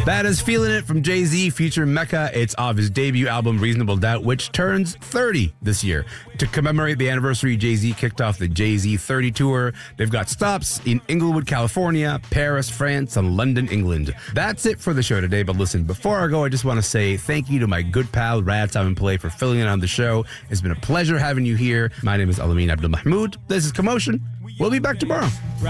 That is Feeling It from Jay-Z featuring Mecca. It's off his debut album, Reasonable Doubt, which turns 30 this year. To commemorate the anniversary, Jay-Z kicked off the Jay-Z 30 tour. They've got stops in Inglewood, California, Paris, France, and London, England. That's it for the show today, but listen, before I go, I just want to say thank you to my good pal, Rad Time and Play, for filling in on the show. It's been a pleasure having you here. My name is Alameen Abdul Mahmoud. This is Commotion. We'll be back tomorrow.